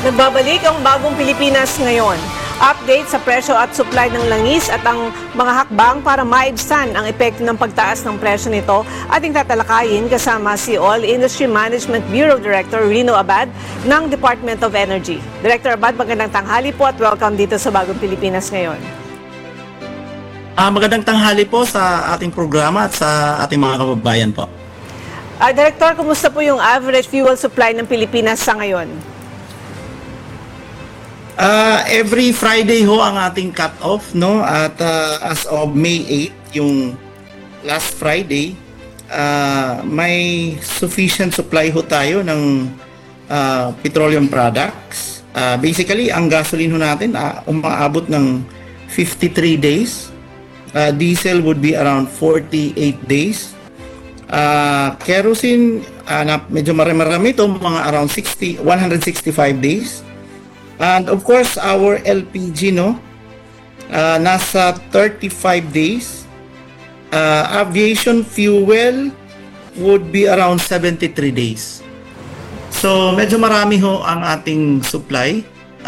Nagbabalik ang bagong Pilipinas ngayon. Update sa presyo at supply ng langis at ang mga hakbang para maibsan ang epekto ng pagtaas ng presyo nito ating tatalakayin kasama si Oil Industry Management Bureau Director Rino Abad ng Department of Energy. Director Abad, magandang tanghali po at welcome dito sa bagong Pilipinas ngayon. Magandang tanghali po sa ating programa at sa ating mga kababayan po. Director, kumusta po yung average fuel supply ng Pilipinas sa ngayon? Every Friday ho ang ating cut-off, no? At as of May 8, yung last Friday, may sufficient supply ho tayo ng petroleum products. Basically, ang gasoline ho natin umaabot ng 53 days. Diesel would be around 48 days. Kerosene, medyo marami ito, mga around 165 days. And of course, our LPG, nasa 35 days. Aviation fuel would be around 73 days. So, medyo marami ho ang ating supply.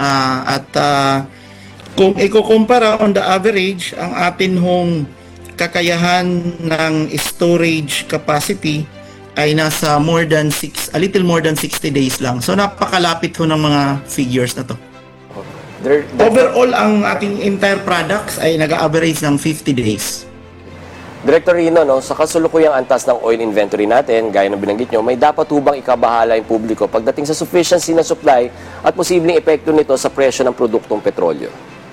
Kung ikukumpara on the average, ang atin hong kakayahan ng storage capacity ay nasa a little more than 60 days lang. So napakalapit ho ng mga figures na to. Overall, ang ating entire products ay nag-average ng 50 days. Director Rino, sa kasulukuyang antas ng oil inventory natin, gaya ng binanggit nyo, may dapat hubang ikabahala yung publiko pagdating sa sufficiency ng supply at posibleng epekto nito sa presyo ng produktong petrolyo?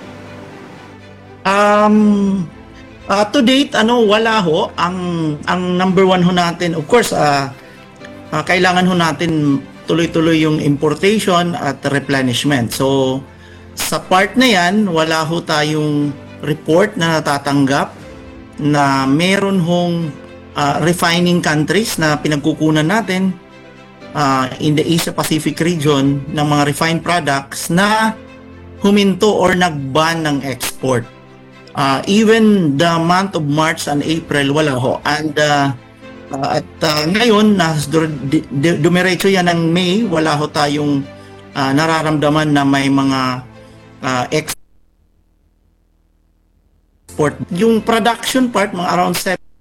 To date, wala ho. Ang number one ho natin, of course, kailangan ho natin tuloy-tuloy yung importation at replenishment. So, sa part na yan, wala ho tayong report na natatanggap na meron hong refining countries na pinagkukunan natin in the Asia-Pacific region ng mga refined products na huminto or nag-ban ng export. Even the month of March and April, wala ho. And ngayon, dumiretso yan ng May, wala ho tayong nararamdaman na may mga export. Yung production part, mga around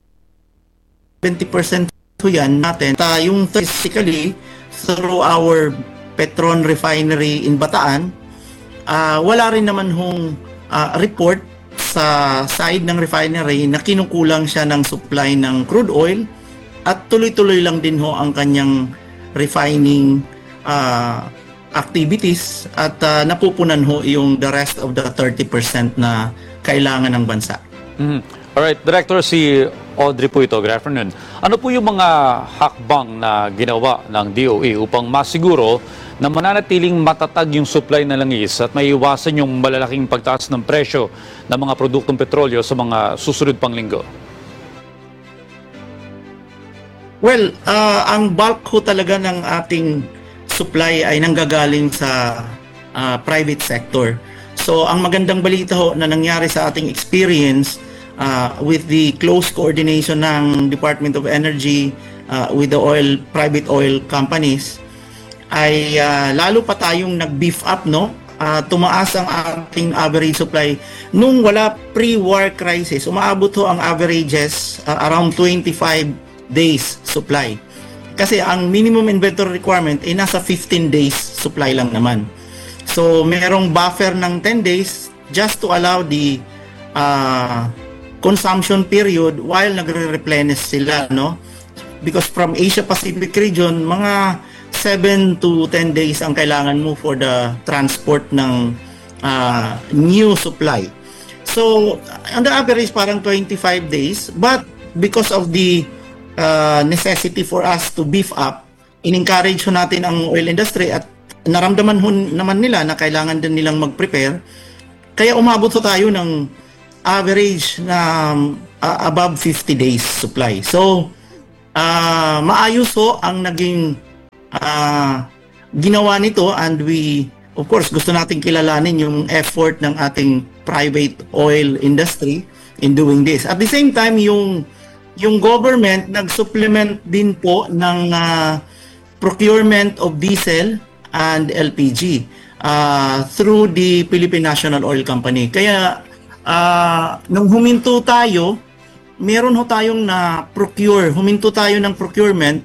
70% ho yan natin. Yung physically, through our Petron Refinery in Bataan, wala rin naman hong report sa side ng refinery na kinukulang siya ng supply ng crude oil at tuloy-tuloy lang din ho ang kanyang refining activities at napupunan ho yung the rest of the 30% na kailangan ng bansa. Alright, Director, si Audrey po ito. Good afternoon. Ano po yung mga hakbang na ginawa ng DOE upang masiguro na mananatiling matatag yung supply ng langis at maiiwasan yung malalaking pagtaas ng presyo ng mga produktong petrolyo sa mga susunod pang linggo? Well, ang bulk ho talaga ng ating supply ay nanggagaling sa private sector. So, ang magandang balita ho na nangyari sa ating experience with the close coordination ng Department of Energy with the private oil companies, ay lalo pa tayong nag-beef up, tumaas ang ating average supply. Nung wala pre-war crisis, umaabot ho ang averages around 25 days supply. Kasi ang minimum inventory requirement ay nasa 15 days supply lang naman. So merong buffer ng 10 days just to allow the consumption period while nagre-replenish sila, because from Asia Pacific region, mga 7 to 10 days ang kailangan mo for the transport ng new supply. So, on the average, parang 25 days. But because of the necessity for us to beef up, in-encourage natin ang oil industry at naramdaman naman nila na kailangan din nilang mag-prepare. Kaya umabot tayo ng average na above 50 days supply. So, maayos ang naging ginawa nito, and we, of course, gusto nating kilalanin yung effort ng ating private oil industry in doing this. At the same time, yung government nag-supplement din po ng procurement of diesel and LPG. through the Philippine National Oil Company. Kaya nung huminto tayo, meron ho tayong huminto tayo ng procurement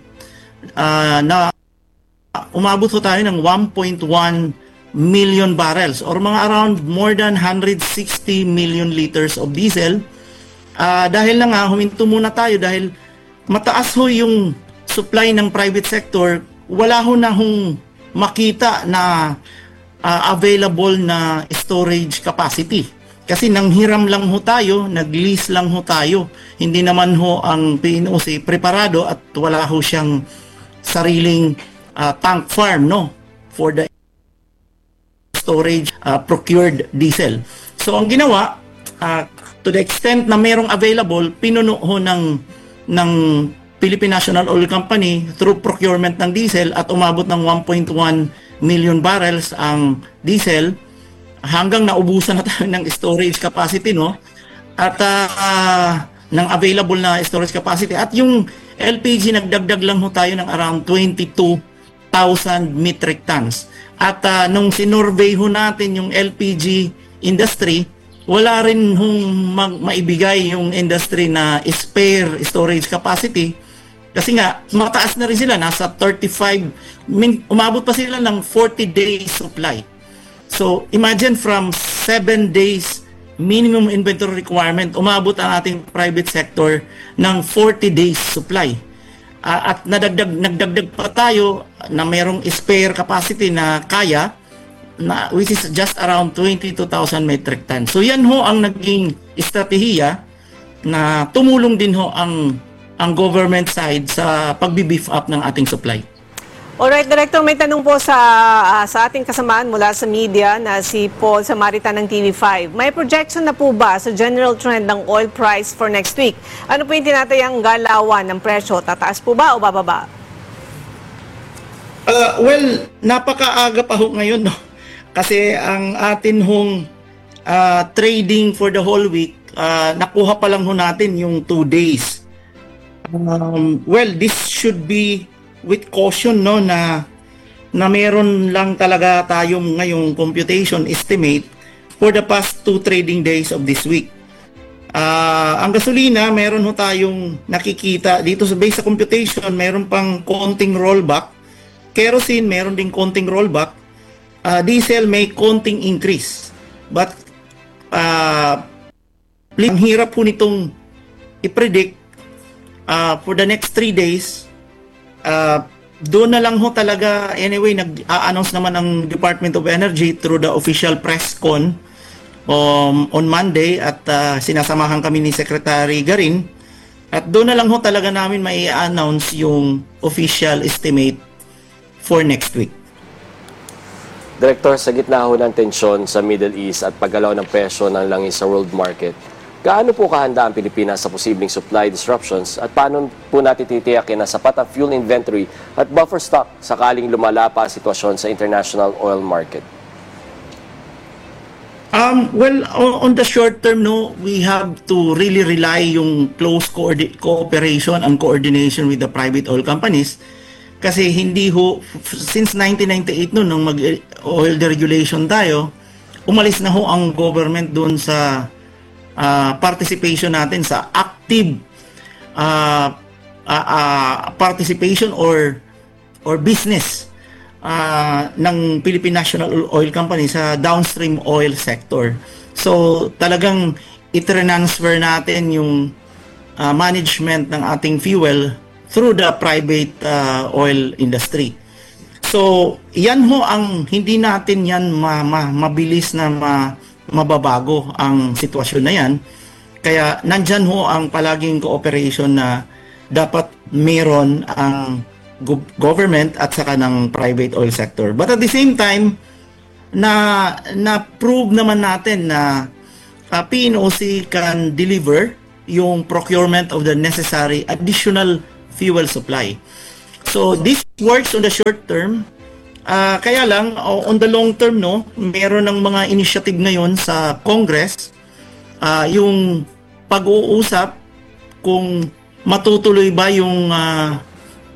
na umabot ho tayo ng 1.1 million barrels or mga around more than 160 million liters of diesel. Dahil na nga, huminto muna tayo dahil mataas ho yung supply ng private sector, wala ho na hong makita na available na storage capacity. Kasi nanghiram lang ho tayo, nag-lease lang ho tayo. Hindi naman ho ang PNOC preparado at wala ho siyang sariling tank farm, no, for the storage procured diesel. So ang ginawa, to the extent na merong available, pinuno ho ng Philippine National Oil Company through procurement ng diesel at umabot ng 1.1 million barrels ang diesel hanggang naubusan na tayo ng storage capacity, no? At ng available na storage capacity. At yung LPG, nagdagdag lang ho tayo ng around 22,000 metric tons. At nung sinurvey ho natin yung LPG industry, wala rin hong maibigay yung industry na spare storage capacity kasi nga mataas na rin sila, nasa 35, umabot pa sila ng 40 days supply. So imagine from 7 days minimum inventory requirement, umabot ang ating private sector ng 40 days supply. At nagdagdag pa tayo na mayroong spare capacity na kaya, which is just around 22,000 metric tons. So yan ho ang naging estratehiya na tumulong din ho ang government side sa pagbi-beef up ng ating supply. Alright, Director, may tanong po sa ating kasamaan mula sa media na si Paul Samaritan ng TV5. May projection na po ba sa general trend ng oil price for next week? Ano po yung tinatayang galawan ng presyo? Tataas po ba o bababa? Well, napakaaga pa ho ngayon, no? Kasi ang atin hong trading for the whole week, nakuha pa lang ho natin yung 2 days. Well, this should be with caution, no, na meron lang talaga tayong ngayong computation estimate for the past 2 trading days of this week. Ang gasolina, meron ho tayong nakikita dito sa base sa computation, meron pang konting rollback. Kerosene, meron ding konting rollback. Diesel may konting increase. But ang hirap po nitong i-predict for the next 3 days. Doon na lang ho talaga, anyway, nag-a-announce naman ang Department of Energy through the official press con on Monday at sinasamahan kami ni Secretary Garin. At doon na lang ho talaga namin mai-announce yung official estimate for next week. Director, sa gitna ho ng tensyon sa Middle East at paggalaw ng presyo ng langis sa world market, gaano po kahanda ang Pilipinas sa posibleng supply disruptions at paano po natin titiyakin na sapat ang fuel inventory at buffer stock sakaling lumala pa ang sitwasyon sa international oil market? Well, on the short term, no, we have to really rely yung close cooperation and coordination with the private oil companies. Kasi hindi ho, since 1998 noon, nung mag-oil deregulation tayo, umalis na ho ang government doon sa participation natin sa active participation or business ng Philippine National Oil Company sa downstream oil sector. So talagang i-transfer natin yung management ng ating fuel through the private oil industry. So, yan ho ang hindi natin yan mabilis na mababago ang sitwasyon na yan. Kaya nandyan ho ang palaging cooperation na dapat meron ang government at saka ng private oil sector. But at the same time, na-prove naman natin na PNOC can deliver yung procurement of the necessary additional fuel supply. So this works on the short term. Kaya lang on the long term, no, meron ng mga initiative ngayon sa Congress, yung pag-uusap kung matutuloy ba yung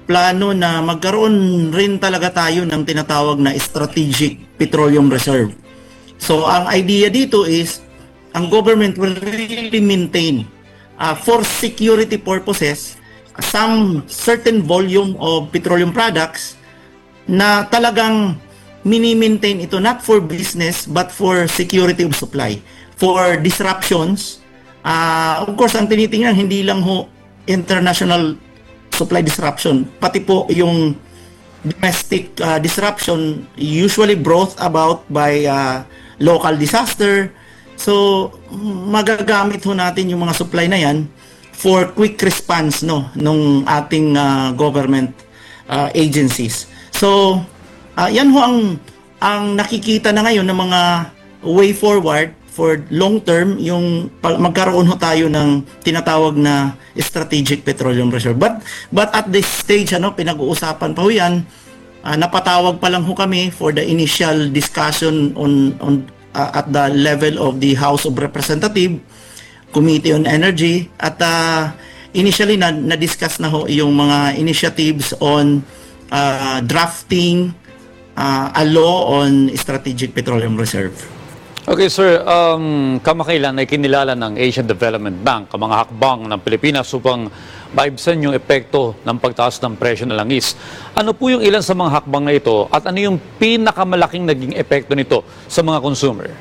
plano na magkaroon rin talaga tayo ng tinatawag na strategic petroleum reserve. So ang idea dito is ang government will really maintain for security purposes some certain volume of petroleum products na talagang mini-maintain ito not for business but for security of supply, for disruptions. Of course, ang tinitingnan hindi lang ho international supply disruption, pati po yung domestic disruption usually brought about by local disaster. So magagamit ho natin yung mga supply na yan for quick response nung ating government agencies. So yan ho ang nakikita na ngayon ng mga way forward for long term, yung magkaroon ho tayo ng tinatawag na strategic petroleum reserve. But at this stage, pinag-uusapan pa ho yan. Napatawag pa lang ho kami for the initial discussion on at the level of the House of Representatives, Committee on Energy, at initially na-discuss na ho yung mga initiatives on drafting a law on strategic petroleum reserve. Okay, sir. Kamakailan ay kinilala ng Asian Development Bank ang mga hakbang ng Pilipinas upang maibsan yung epekto ng pagtaas ng presyo ng langis. Ano po yung ilan sa mga hakbang na ito at ano yung pinakamalaking naging epekto nito sa mga consumer?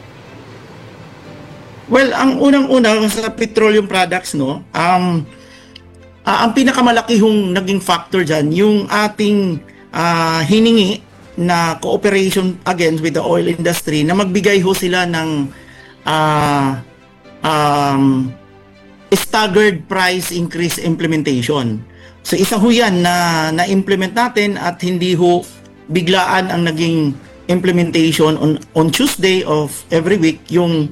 Well, ang unang-una sa petroleum products, ang pinakamalaki hong naging factor dyan, yung ating hiningi na cooperation again with the oil industry na magbigay ho sila ng staggered price increase implementation. So isa ho yan na implement natin at hindi ho biglaan ang naging implementation on Tuesday of every week yung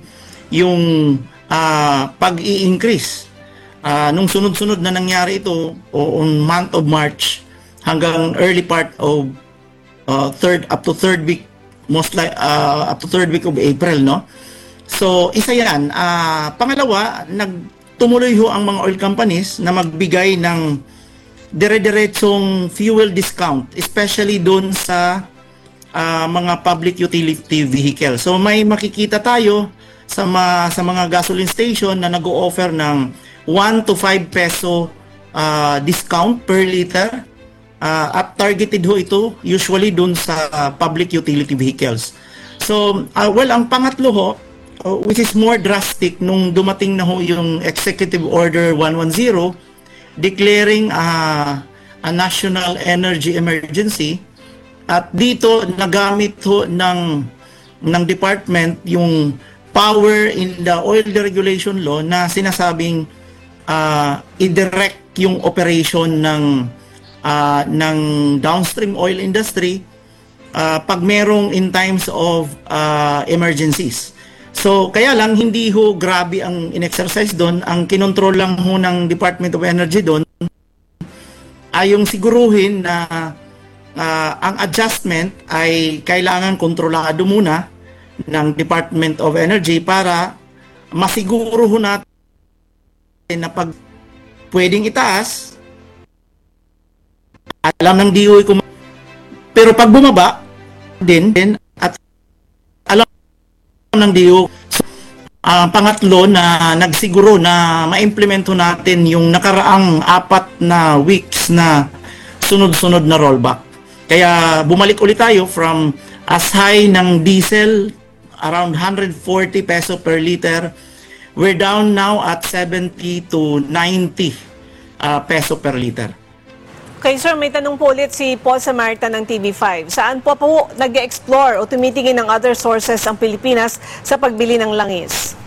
pag-i-increase. Nung sunod-sunod na nangyari ito on month of March hanggang early part of up to third week, most like up to third week of April, So isa yan. Pangalawa, nagtumuloy ho ang mga oil companies na magbigay ng dire-diretsong fuel discount, especially doon sa mga public utility vehicle. So may makikita tayo sa mga gasoline station na nag-o-offer ng 1 to 5 peso discount per liter. At targeted ho ito usually dun sa public utility vehicles. So, ang pangatlo ho, which is more drastic nung dumating na ho yung Executive Order 110 declaring a national energy emergency, at dito nagamit ho ng department yung power in the oil deregulation law na sinasabing i-direct yung operation ng downstream oil industry pag merong in times of emergencies. So kaya lang hindi ho grabe ang in-exercise doon. Ang kinontrol lang ho ng Department of Energy doon ay yung siguruhin na ang adjustment ay kailangan kontrolado muna ng Department of Energy para masiguro ho natin na pag pwedeng itaas, alam ng DOE kung pero pag bumaba din at alam ng DOE. So, pangatlo na nagsiguro na ma-implemento natin yung nakaraang 4 na weeks na sunod-sunod na rollback. Kaya bumalik ulit tayo from as high ng diesel around 140 peso per liter. We're down now at 70 to 90 peso per liter. Okay, sir, may tanong po ulit si Paul Samarta ng TV5. Saan po nag-explore o tumitingin ng other sources ang Pilipinas sa pagbili ng langis?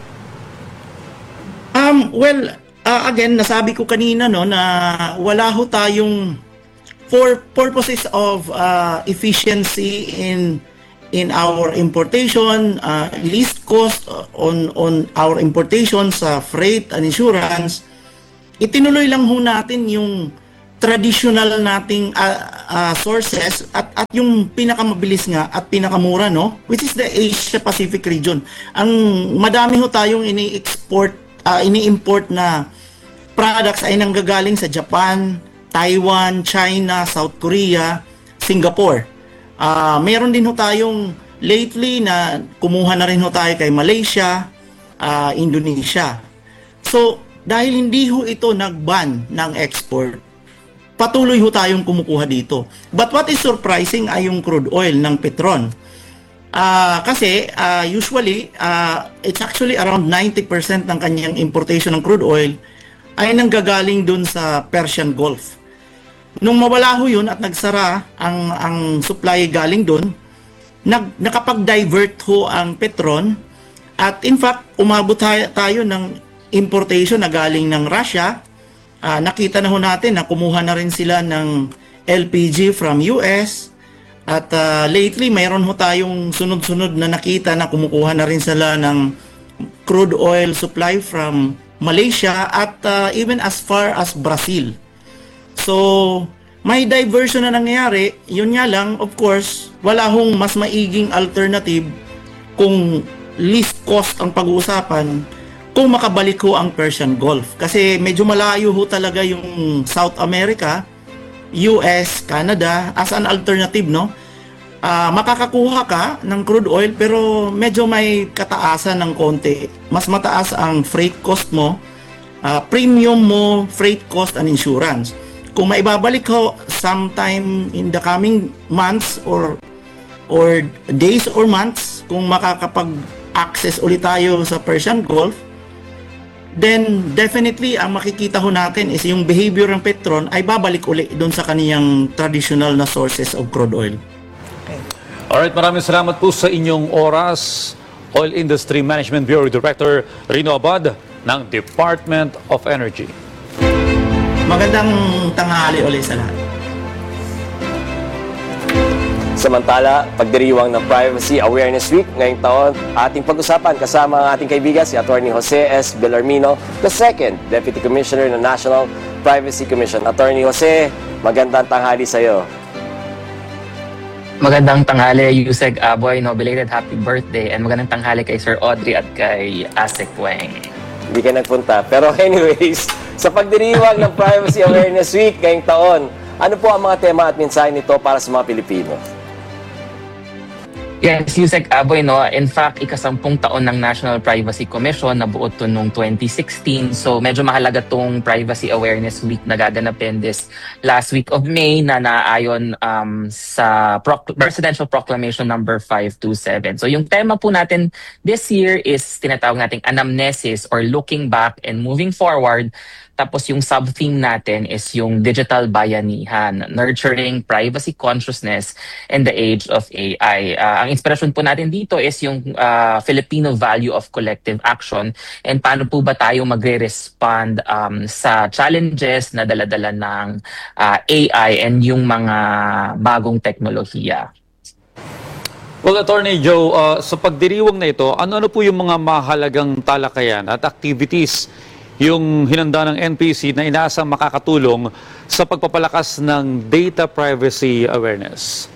Again, nasabi ko kanina na wala ho tayong for purposes of efficiency in our importation, least cost on our importation sa freight and insurance, itinuloy lang ho natin yung traditional nating sources at yung pinakamabilis nga at pinakamura, which is the Asia Pacific region. Ang madami ho tayong ini-import na products ay nanggagaling sa Japan, Taiwan, China, South Korea, Singapore. Meron din ho tayong lately na kumuha na rin ho tayo kay Malaysia, Indonesia. So, dahil hindi ho ito nag-ban ng export, patuloy ho tayong kumukuha dito. But what is surprising ay yung crude oil ng Petron. Kasi usually, it's actually around 90% ng kanyang importation ng crude oil ay nanggagaling dun sa Persian Gulf. Nung mawala ho yun at nagsara ang supply galing dun, nakapag-divert ho ang Petron at in fact, umabot tayo ng importation na galing ng Russia. Nakita na ho natin na kumuha na rin sila ng LPG from US at lately mayroon ho tayong sunod-sunod na nakita na kumukuha na rin sila ng crude oil supply from Malaysia at even as far as Brazil. So, may diversion na nangyayari. Yun nga lang, of course, wala hong mas maiging alternative kung least cost ang pag-uusapan kung makabalik ho ang Persian Gulf. Kasi medyo malayo ho talaga yung South America, US, Canada as an alternative, no? Makakakuha ka ng crude oil pero medyo may kataasan ng konti. Mas mataas ang freight cost mo, premium mo, freight cost and insurance. Kung maibabalik ho sometime in the coming months or days or months, kung makakapag-access ulit tayo sa Persian Gulf, then definitely ang makikita ho natin is yung behavior ng Petron ay babalik ulit doon sa kaniyang traditional na sources of crude oil. Alright, maraming salamat po sa inyong oras. Oil Industry Management Bureau Director Rino Abad ng Department of Energy. Magandang tanghali ulit sa lahat. Samantala, pagdiriwang ng Privacy Awareness Week ngayong taon, ating pag-usapan kasama ang ating kaibigan si Attorney Jose S. Bellarmino, the second Deputy Commissioner ng National Privacy Commission. Attorney Jose, magandang tanghali sa iyo. Magandang tanghali, Yuseg Aboy, no, belated happy birthday, and magandang tanghali kay Sir Audrey at kay Asek Weng. Hindi ka nagpunta. Pero anyways, sa pagdiriwang ng Privacy Awareness Week ngayong taon, ano po ang mga tema at mensahe nito para sa mga Pilipino? Yes, Yusek Aboy, no. In fact, ika-10 taon ng National Privacy Commission na buo to noong 2016. So medyo mahalaga tong Privacy Awareness Week na gaganapin this last week of May na naayon sa Presidential Proclamation number 527. So yung tema po natin this year is tinatawag nating anamnesis or looking back and moving forward. Tapos yung sub-theme natin is yung digital bayanihan, nurturing privacy consciousness in the age of AI. Ang inspirasyon po natin dito is yung Filipino value of collective action and paano po ba tayo magre-respond sa challenges na dala-dala ng AI and yung mga bagong teknolohiya. Well, Attorney Joe, sa pagdiriwang na ito, ano po yung mga mahalagang talakayan at activities yung hinanda ng NPC na inaasang makakatulong sa pagpapalakas ng data privacy awareness?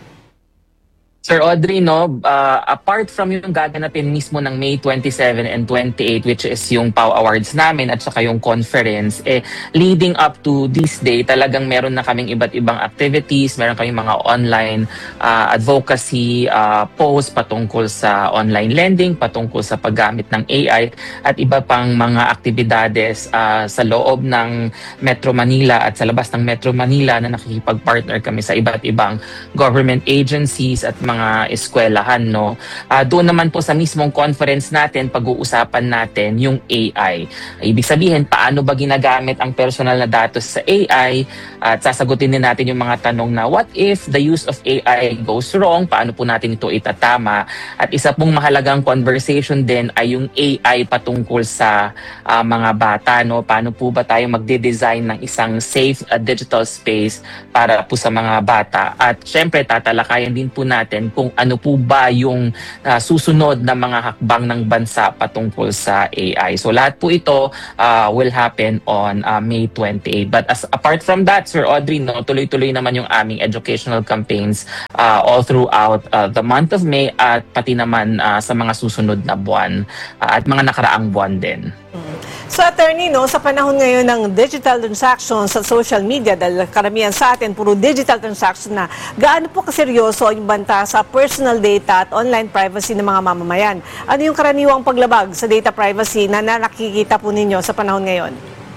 Sir Audrey, no, apart from yung gaganapin mismo ng May 27 and 28, which is yung PAW Awards namin at saka yung conference, leading up to this day, talagang meron na kaming iba't ibang activities, meron kaming mga online advocacy posts patungkol sa online lending, patungkol sa paggamit ng AI, at iba pang mga aktibidades sa loob ng Metro Manila at sa labas ng Metro Manila na nakikipag-partner kami sa iba't ibang government agencies at mga eskwelahan, no. Doon naman po sa mismong conference natin, pag-uusapan natin yung AI. Ibig sabihin, paano ba ginagamit ang personal na datos sa AI, at sasagutin din natin yung mga tanong na what if the use of AI goes wrong, paano po natin ito itatama, at isa pong mahalagang conversation din ay yung AI patungkol sa mga bata, no. Paano po ba tayo magde-design ng isang safe digital space para po sa mga bata, at syempre tatalakayan din po natin kung ano po ba yung susunod na mga hakbang ng bansa patungkol sa AI. So lahat po ito will happen on May 28. But apart from that, Sir Audrey, no, tuloy-tuloy naman yung aming educational campaigns all throughout the month of May at pati naman sa mga susunod na buwan at mga nakaraang buwan din. So attorney, no, sa panahon ngayon ng digital transactions sa social media, dahil karamihan sa atin puro digital transaction na, gaano po kaseryoso yung banta sa personal data at online privacy ng mga mamamayan? Ano yung karaniwang paglabag sa data privacy na nakikita po ninyo sa panahon ngayon?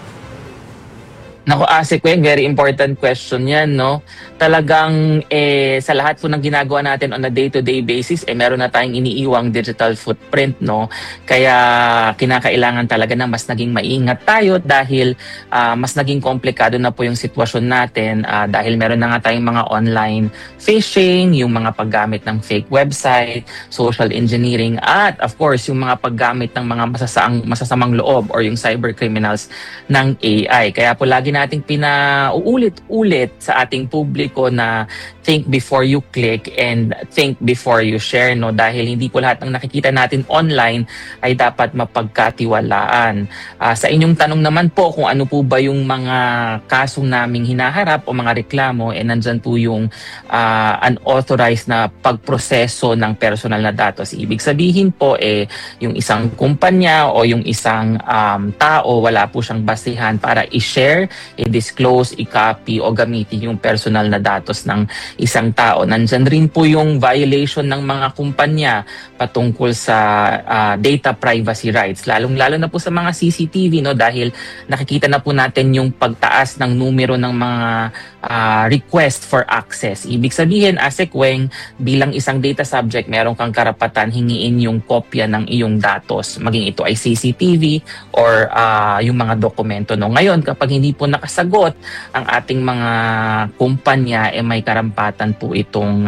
Naku, Ase Queng, very important question yan, no? Talagang sa lahat po ng ginagawa natin on a day-to-day basis, meron na tayong iniiwang digital footprint, no? Kaya kinakailangan talaga na mas naging maingat tayo dahil mas naging komplikado na po yung sitwasyon natin dahil meron na nga tayong mga online phishing, yung mga paggamit ng fake website, social engineering, at of course, yung mga paggamit ng mga masasamang loob or yung cyber criminals ng AI. Kaya po lagi nating pinauulit-ulit sa ating publiko na think before you click and think before you share, no? Dahil hindi po lahat ng nakikita natin online ay dapat mapagkatiwalaan. Sa inyong tanong naman po kung ano po ba yung mga kasong naming hinaharap o mga reklamo, nandyan po yung unauthorized na pagproseso ng personal na datos. Ibig sabihin po yung isang kumpanya o yung isang tao, wala po siyang basihan para i-share, i-disclose, i-copy o gamitin yung personal na datos ng isang tao. Nandyan rin po yung violation ng mga kumpanya patungkol sa data privacy rights. Lalong-lalo na po sa mga CCTV, no? Dahil nakikita na po natin yung pagtaas ng numero ng mga request for access. Ibig sabihin, Ase Queng, bilang isang data subject, meron kang karapatan hingiin yung kopya ng iyong datos. Maging ito ay CCTV or yung mga dokumento. No? Ngayon, kapag hindi po nakasagot ang ating mga kumpanya, may karampatan po itong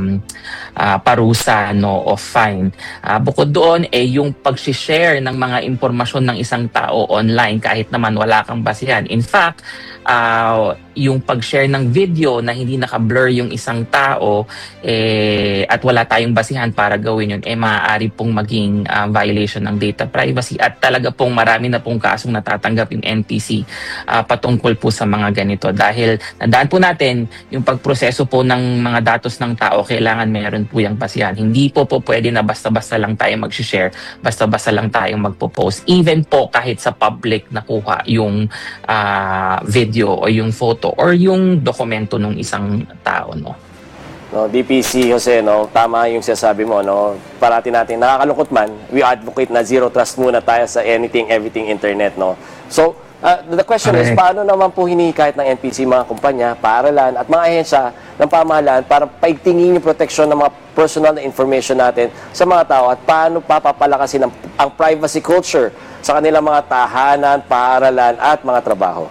parusa, no, o fine. Bukod doon, yung pag-share ng mga impormasyon ng isang tao online kahit naman wala kang basihan. In fact, yung pag-share ng video na hindi naka-blur yung isang tao at wala tayong basihan para gawin yun, maaari pong maging violation ng data privacy at talaga pong marami na pong kasong natatanggap yung NPC patungkol po sa mga ganito. Dahil nandaan po natin yung pagproseso po ng mga datos ng tao, kailangan meron po yung basihan. Hindi po pwede na basta-basta lang tayo mag-share, basta-basta lang tayong magpo-post. Even po kahit sa public nakuha yung video o yung photo or yung dokumento ng isang tao, no? No, DPC Jose, no, tama yung sinasabi mo, no. Parati natin nakakalungkot man, we advocate na zero trust muna tayo sa anything, everything internet, no. So, the question is, paano naman po hinihikayat ng NPC mga kumpanya, paaralan at mga ahensya ng pamahalaan para paigtingin yung proteksyon ng mga personal na information natin sa mga tao at paano papapalakasin ang privacy culture sa kanilang mga tahanan, paaralan at mga trabaho?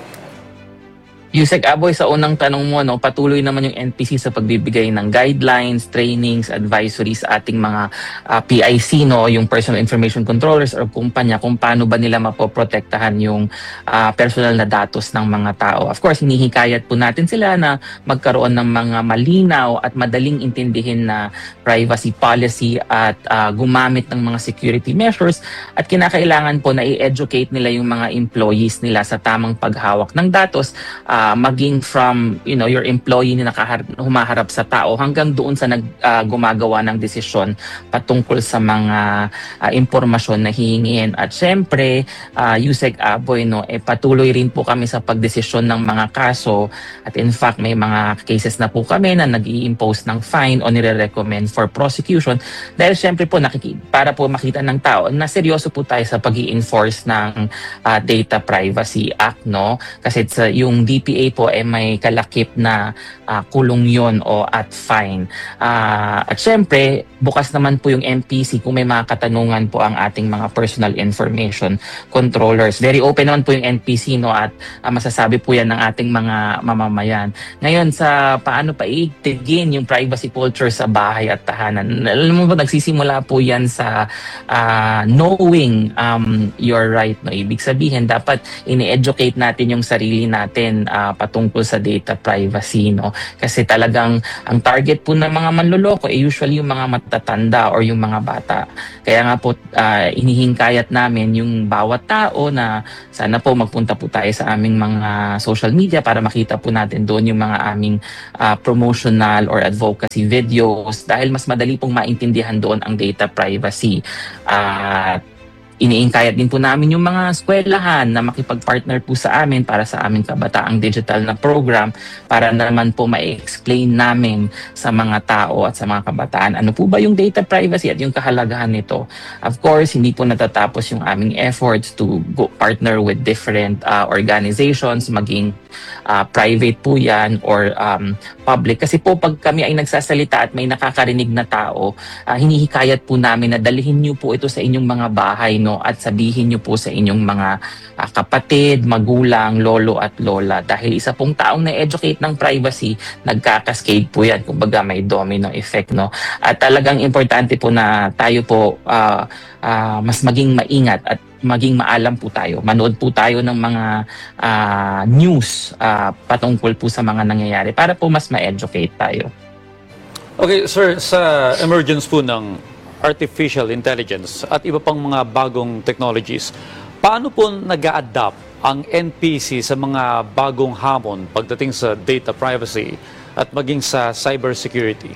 Yusek Aboy, sa unang tanong mo, no, patuloy naman yung NPC sa pagbibigay ng guidelines, trainings, advisories sa ating mga PIC, no, yung personal information controllers or kumpanya kung paano ba nila mapoprotektahan yung personal na datos ng mga tao. Of course, hinihikayat po natin sila na magkaroon ng mga malinaw at madaling intindihin na privacy policy at gumamit ng mga security measures at kinakailangan po na i-educate nila yung mga employees nila sa tamang paghawak ng datos, maging from your employee na humaharap sa tao hanggang doon sa gumagawa ng desisyon patungkol sa mga impormasyon na hihingin. At syempre, Yusek Aboy, no, patuloy rin po kami sa pagdesisyon ng mga kaso at in fact may mga cases na po kami na nag-i-impose ng fine o nire-recommend for prosecution dahil syempre po para po makita ng tao na seryoso po tayo sa pag-i-enforce ng Data Privacy Act, no? Kasi yung DPA po may kalakip na kulong yon o at fine. At syempre, bukas naman po yung MPC kung may mga katanungan po ang ating mga personal information controllers. Very open naman po yung NPC, no, at masasabi po yan ng ating mga mamamayan. Ngayon, sa paano pa itigin yung privacy culture sa bahay at tahanan. Alam mo ba, nagsisimula po yan sa knowing your right, no? Ibig sabihin, dapat ini-educate natin yung sarili natin patungkol sa data privacy, no? Kasi talagang ang target po ng mga manloloko usually yung mga matatanda or yung mga bata. Kaya nga po inihingkayat namin yung bawat tao na sana po magpunta po tayo sa aming mga social media para makita po natin doon yung mga aming promotional or advocacy videos dahil mas madali pong maintindihan doon ang data privacy. iniingkayat din po namin yung mga eskwelahan na makipag-partner po sa amin para sa aming kabataang digital na program para naman po ma-explain namin sa mga tao at sa mga kabataan ano po ba yung data privacy at yung kahalagahan nito. Of course, hindi po natatapos yung aming efforts to partner with different organizations, maging private po yan or public. Kasi po pag kami ay nagsasalita at may nakakarinig na tao, hinihikayat po namin na dalhin niyo po ito sa inyong mga bahay, no, at sabihin niyo po sa inyong mga kapatid, magulang, lolo at lola. Dahil isa pong taong na-educate ng privacy, nagkakascade po yan. Kumbaga may domino effect, no. At talagang importante po na tayo po mas maging maingat at maging maalam po tayo. Manood po tayo ng mga news patungkol po sa mga nangyayari para po mas ma-educate tayo. Okay, sir, sa emergence po ng artificial intelligence at iba pang mga bagong technologies, paano po nag-a-adapt ang NPC sa mga bagong hamon pagdating sa data privacy at maging sa cybersecurity?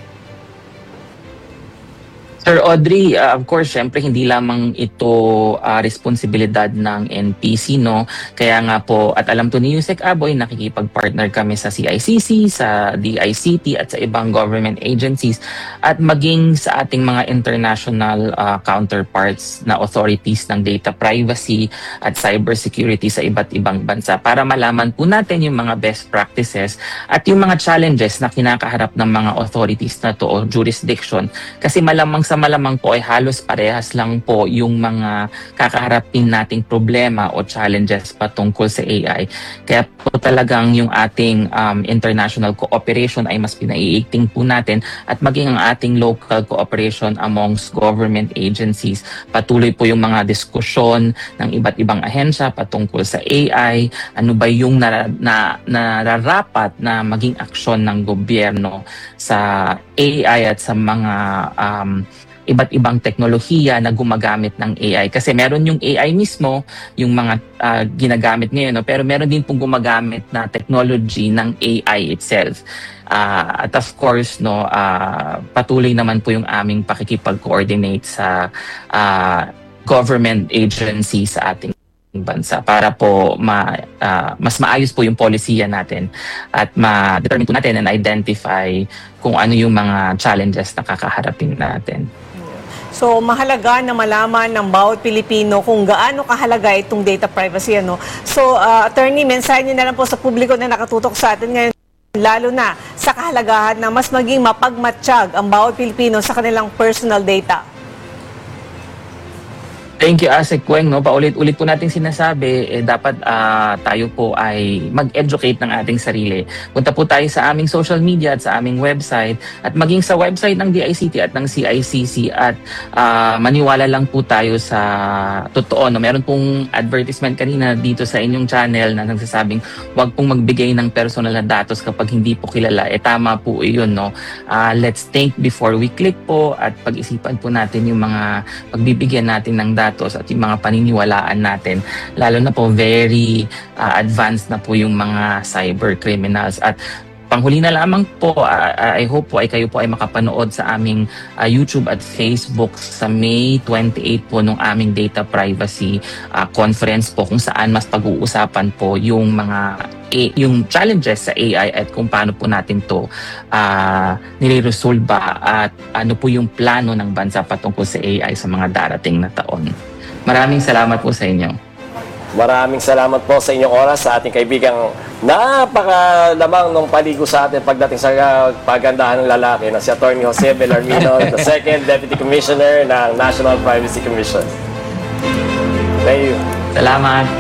Sir Audrey, of course, syempre hindi lamang ito responsibilidad ng NPC, no? Kaya nga po, at alam to ni Yusek Aboy, nakikipag-partner kami sa CICC, sa DICT at sa ibang government agencies at maging sa ating mga international counterparts na authorities ng data privacy at cybersecurity sa iba't ibang bansa para malaman po natin yung mga best practices at yung mga challenges na kinakaharap ng mga authorities na to o jurisdiction. Kasi malamang po ay halos parehas lang po yung mga kakaharapin nating problema o challenges patungkol sa AI. Kaya po talagang yung ating international cooperation ay mas pinaiigting po natin at maging ang ating local cooperation amongst government agencies. Patuloy po yung mga diskusyon ng iba't ibang ahensya patungkol sa AI, ano ba yung nararapat na maging aksyon ng gobyerno sa AI at sa mga iba't ibang teknolohiya na gumagamit ng AI. Kasi meron yung AI mismo, yung mga ginagamit ngayon, no? Pero meron din pong gumagamit na technology ng AI itself. At of course, no, patuloy naman po yung aming pakikipag-coordinate sa government agency sa ating bansa para po mas maayos po yung polisiya natin at ma-determine po natin and identify kung ano yung mga challenges na kakaharapin natin. So, mahalaga na malaman ng bawat Pilipino kung gaano kahalaga itong data privacy. Ano? So, attorney, mensahe niyo na lang po sa publiko na nakatutok sa atin ngayon, lalo na sa kahalagahan na mas maging mapagmatsyag ang bawat Pilipino sa kanilang personal data. Thank you, Asek Kweng. No? Paulit-ulit po natin sinasabi, dapat tayo po ay mag-educate ng ating sarili. Punta po tayo sa aming social media at sa aming website at maging sa website ng DICT at ng CICC at maniwala lang po tayo sa totoo. No? Meron pong advertisement kanina dito sa inyong channel na nagsasabing huwag pong magbigay ng personal na datos kapag hindi po kilala. Tama po yun. No? Let's think before we click po at pag-isipan po natin yung mga pagbibigyan natin ng datos at yung mga paniniwalaan natin, lalo na po very advanced na po yung mga cyber criminals. At panghuli na lamang po, I hope po ay kayo po ay makapanood sa aming YouTube at Facebook sa May 28 po nung aming data privacy conference po kung saan mas pag-uusapan po yung mga yung challenges sa AI at kung paano po natin to nire-resolba at ano po yung plano ng bansa patungkol sa AI sa mga darating na taon. Maraming salamat po sa inyo. Maraming salamat po sa inyong oras sa ating kaibigang napakalamang ng paligo sa atin pagdating sa pagandahan ng lalaki na si Atty. Jose Bellarmino, the Second Deputy Commissioner ng National Privacy Commission. Thank you. Salamat.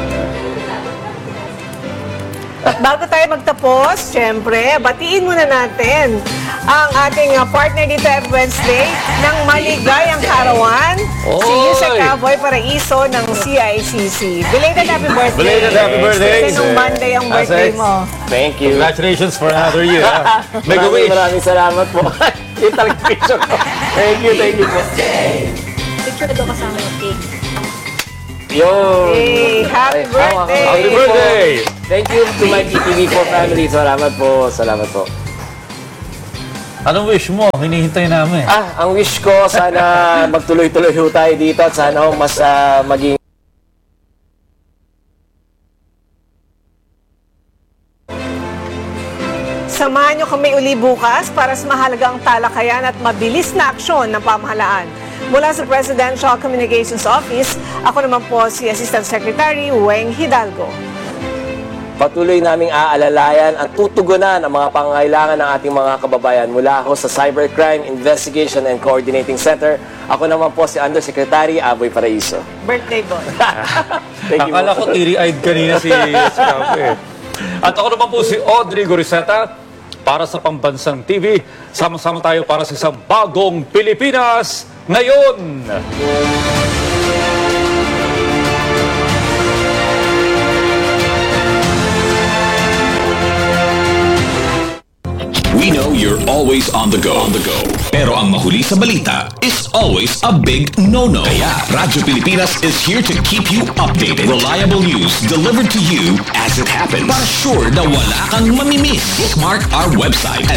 At bago tayo magtapos, syempre, batiin muna natin ang ating partner dito every Wednesday ng maligayang karawan, si Yusek Aboy Paraiso ng CICC. Belated happy birthday! Belated happy birthday! Kasi nung Monday ang birthday mo. Thank you. Congratulations for another year. Make a wish. Maraming salamat po. Yung talagang picture ko. Thank you po. Picture daw kasama ng cake. Yo! Hey, happy birthday! Happy birthday! Thank you to my PTV4 family. Salamat po. Anong wish mo? Hinihintay namin. Ang wish ko, sana magtuloy-tuloy ho tayo dito at sana ho mas maging Samahan niyo kami uli bukas para sa mahalagang talakayan at mabilis na aksyon ng pamahalaan. Mula sa Presidential Communications Office, ako naman po si Assistant Secretary Weng Hidalgo. patuloy naming aalalayan at tutugunan ang mga pangangailangan ng ating mga kababayan mula ho sa Cybercrime Investigation and Coordinating Center. Ako naman po si Undersecretary Aboy Paraiso. Birthday boy. Thank you. Akala ko teary-eyed kanina si Scape. At ako naman po si Audrey Goriseta para sa Pambansang TV. Sama-sama tayo para sa isang bagong Pilipinas ngayon. We know you're always on the go. Pero ang mahuli sa balita is always a big no-no. Kaya Radyo Pilipinas is here to keep you updated. Reliable news delivered to you as it happens. Para sure na wala kang mamimiss. Bookmark our website at